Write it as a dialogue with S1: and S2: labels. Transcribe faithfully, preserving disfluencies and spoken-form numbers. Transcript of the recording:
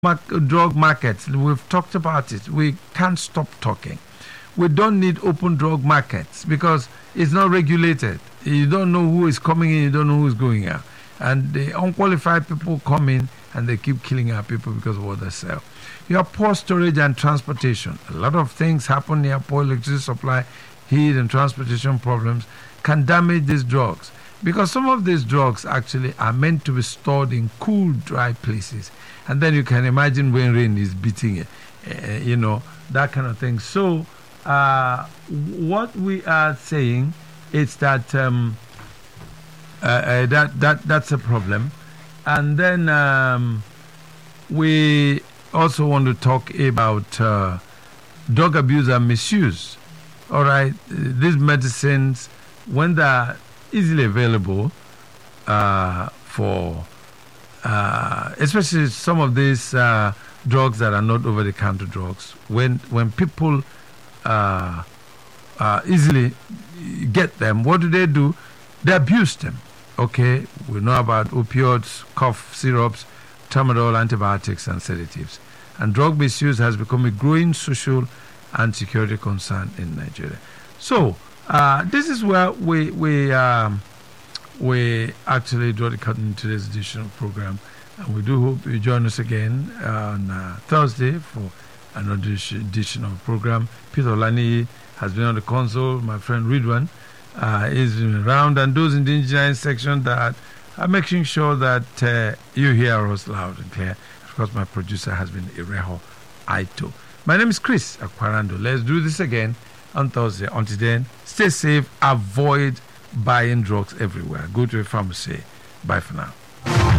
S1: drug markets. We've talked about it. We can't stop talking. We don't need open drug markets because it's not regulated. You don't know who is coming in, you don't know who is going out. And the unqualified people come in and they keep killing our people because of what they sell. You have poor storage and transportation. A lot of things happen here. Poor electricity supply, heat and transportation problems can damage these drugs. Because some of these drugs actually are meant to be stored in cool, dry places. And then you can imagine when rain is beating it, uh, you know, that kind of thing. So uh, what we are saying is that um, uh, uh, that that that's a problem. And then um, we also want to talk about uh, drug abuse and misuse. All right, these medicines, when they're easily available uh, for, uh, especially some of these uh, drugs that are not over-the-counter drugs, when when people uh, uh, easily get them, what do they do? They abuse them. Okay, we know about opioids, cough syrups, tramadol, antibiotics, and sedatives. And drug misuse has become a growing social and security concern in Nigeria. So uh, this is where we we um, we actually draw the curtain in today's edition of the program, and we do hope you join us again on uh, Thursday for another edition of the program. Peter Olani has been on the console. My friend Ridwan uh, is around, and those in the engineering section that are making sure that uh, you hear us loud and clear. Of course, my producer has been Ireho Aito. My name is Chris Akwarando. Let's do this again on Thursday. Until then, stay safe. Avoid buying drugs everywhere. Go to a pharmacy. Bye for now.